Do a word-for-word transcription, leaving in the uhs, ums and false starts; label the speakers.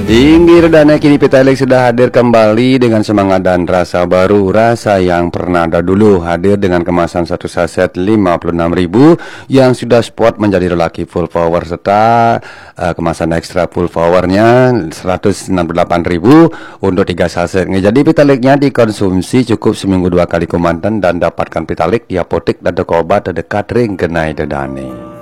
Speaker 1: Inggir Dana kini Petaling sudah hadir kembali dengan semangat dan rasa baru. Rasa yang pernah ada dulu hadir dengan kemasan satu saset lima puluh enam ribu yang sudah spot menjadi lelaki full power serta uh, kemasan ekstra full powernya seratus enam puluh delapan ribu untuk tiga saset. Jadi Petaliknya dikonsumsi cukup seminggu dua kali komandan dan dapatkan Petalik di apotek dan toko obat terdekat ring genai dedane.